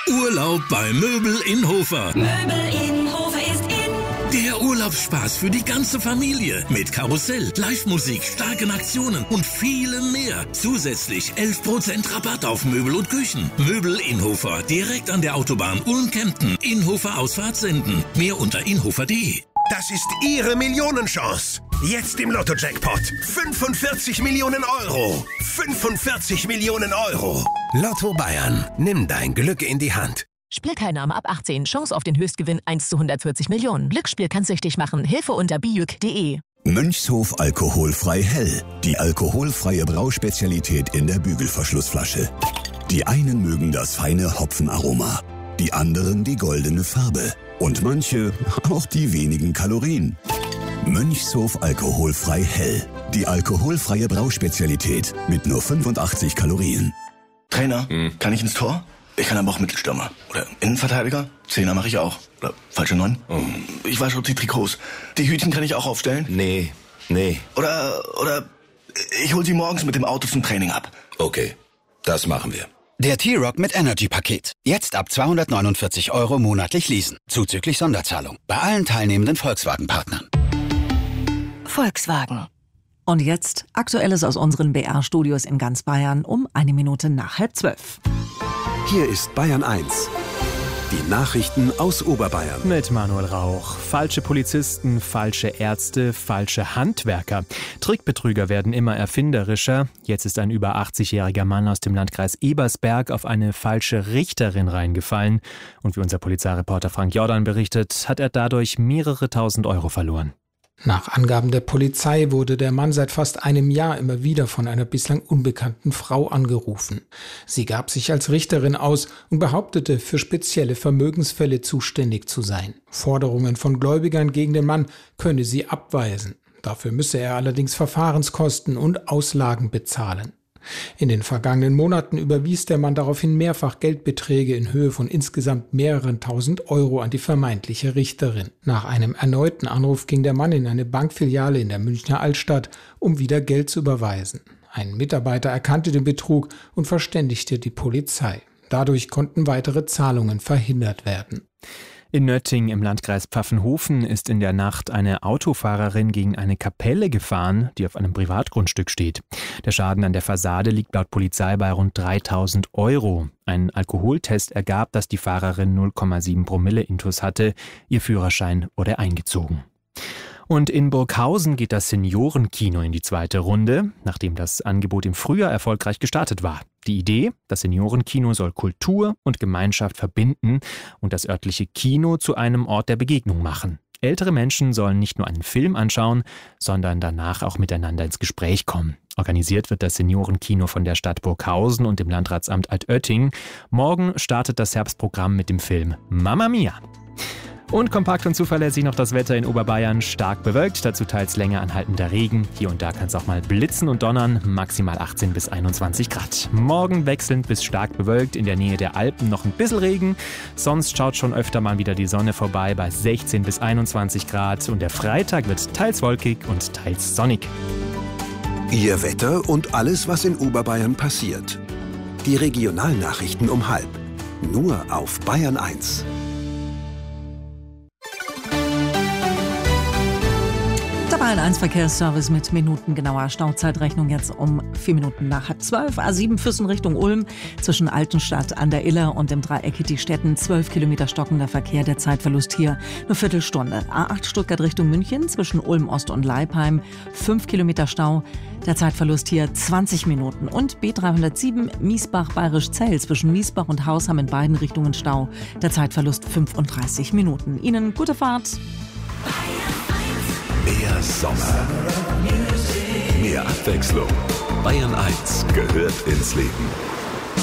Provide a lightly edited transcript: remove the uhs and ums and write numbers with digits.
Urlaub bei Möbel in Hofer. Möbel in Hofer ist in. Der Urlaubsspaß für die ganze Familie. Mit Karussell, Live-Musik, starken Aktionen und vielem mehr. Zusätzlich 11% Rabatt auf Möbel und Küchen. Möbel in Hofer, direkt an der Autobahn Ulm-Kempten. In Hofer Ausfahrt senden. Mehr unter inhofer.de. Das ist Ihre Millionenchance. Jetzt im Lotto-Jackpot. 45 Millionen Euro. 45 Millionen Euro. Lotto Bayern. Nimm dein Glück in die Hand. Spielteilnahme ab 18. Chance auf den Höchstgewinn 1 zu 140 Millionen. Glücksspiel kann süchtig machen. Hilfe unter biüc.de. Mönchshof alkoholfrei hell. Die alkoholfreie Brauspezialität in der Bügelverschlussflasche. Die einen mögen das feine Hopfenaroma. Die anderen die goldene Farbe. Und manche auch die wenigen Kalorien. Mönchshof alkoholfrei hell. Die alkoholfreie Brauspezialität mit nur 85 Kalorien. Trainer, kann ich ins Tor? Ich kann aber auch Mittelstürmer. Oder Innenverteidiger? Zehner mache ich auch. Oder falsche 9? Ich wasche die Trikots. Die Hütchen kann ich auch aufstellen? Nee. Oder ich hol sie morgens mit dem Auto zum Training ab. Okay, das machen wir. Der T-Rock mit Energy-Paket. Jetzt ab 249 € monatlich leasen. Zuzüglich Sonderzahlung. Bei allen teilnehmenden Volkswagen-Partnern. Volkswagen. Und jetzt Aktuelles aus unseren BR-Studios in ganz Bayern um 1 Minute nach 11:30. Hier ist Bayern 1. Die Nachrichten aus Oberbayern. Mit Manuel Rauch. Falsche Polizisten, falsche Ärzte, falsche Handwerker. Trickbetrüger werden immer erfinderischer. Jetzt ist ein über 80-jähriger Mann aus dem Landkreis Ebersberg auf eine falsche Richterin reingefallen. Und wie unser Polizeireporter Frank Jordan berichtet, hat er dadurch mehrere tausend Euro verloren. Nach Angaben der Polizei wurde der Mann seit fast einem Jahr immer wieder von einer bislang unbekannten Frau angerufen. Sie gab sich als Richterin aus und behauptete, für spezielle Vermögensfälle zuständig zu sein. Forderungen von Gläubigern gegen den Mann könne sie abweisen. Dafür müsse er allerdings Verfahrenskosten und Auslagen bezahlen. In den vergangenen Monaten überwies der Mann daraufhin mehrfach Geldbeträge in Höhe von insgesamt mehreren tausend Euro an die vermeintliche Richterin. Nach einem erneuten Anruf ging der Mann in eine Bankfiliale in der Münchner Altstadt, um wieder Geld zu überweisen. Ein Mitarbeiter erkannte den Betrug und verständigte die Polizei. Dadurch konnten weitere Zahlungen verhindert werden. In Nötting im Landkreis Pfaffenhofen ist in der Nacht eine Autofahrerin gegen eine Kapelle gefahren, die auf einem Privatgrundstück steht. Der Schaden an der Fassade liegt laut Polizei bei rund 3.000 €. Ein Alkoholtest ergab, dass die Fahrerin 0,7 Promille Intus hatte. Ihr Führerschein wurde eingezogen. Und in Burghausen geht das Seniorenkino in die zweite Runde, nachdem das Angebot im Frühjahr erfolgreich gestartet war. Die Idee, das Seniorenkino soll Kultur und Gemeinschaft verbinden und das örtliche Kino zu einem Ort der Begegnung machen. Ältere Menschen sollen nicht nur einen Film anschauen, sondern danach auch miteinander ins Gespräch kommen. Organisiert wird das Seniorenkino von der Stadt Burghausen und dem Landratsamt Altötting. Morgen startet das Herbstprogramm mit dem Film Mamma Mia. Und kompakt und zuverlässig noch das Wetter in Oberbayern. Stark bewölkt, dazu teils länger anhaltender Regen. Hier und da kann es auch mal blitzen und donnern. Maximal 18 bis 21 Grad. Morgen wechselnd bis stark bewölkt. In der Nähe der Alpen noch ein bisschen Regen. Sonst schaut schon öfter mal wieder die Sonne vorbei bei 16 bis 21 Grad. Und der Freitag wird teils wolkig und teils sonnig. Ihr Wetter und alles, was in Oberbayern passiert. Die Regionalnachrichten um 12:30. Nur auf Bayern 1. Der Bayern 1 Verkehrsservice mit minutengenauer Stauzeitrechnung jetzt um 4 Minuten nach 11:30. A7 Füssen Richtung Ulm zwischen Altenstadt an der Iller und dem Dreieck Hitti-Stetten 12 Kilometer stockender Verkehr, der Zeitverlust hier eine Viertelstunde. A8 Stuttgart Richtung München zwischen Ulm Ost und Leipheim 5 Kilometer Stau, der Zeitverlust hier 20 Minuten. Und B307 Miesbach-Bayerisch-Zell zwischen Miesbach und Hausham in beiden Richtungen Stau, der Zeitverlust 35 Minuten. Ihnen gute Fahrt. Mehr Sommer. Mehr Abwechslung. Bayern 1 gehört ins Leben.